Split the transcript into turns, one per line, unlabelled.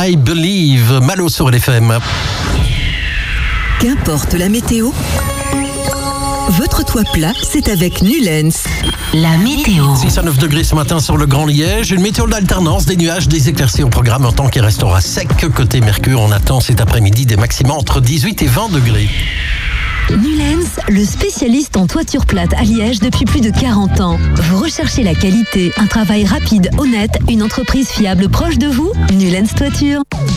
I Believe, Malo sur LFM.
Qu'importe la météo, votre toit plat, c'est avec Nulens.
La météo.
6 à 9 degrés ce matin sur le Grand Liège. Une météo d'alternance, des nuages, des éclaircies au programme. Un temps qui restera sec. Côté Mercure, on attend cet après-midi des maximums entre 18 et 20 degrés.
Nulens, le spécialiste en toiture plate à Liège depuis plus de 40 ans. Vous recherchez la qualité, un travail rapide, honnête, une entreprise fiable proche de vous? Nulens Toiture.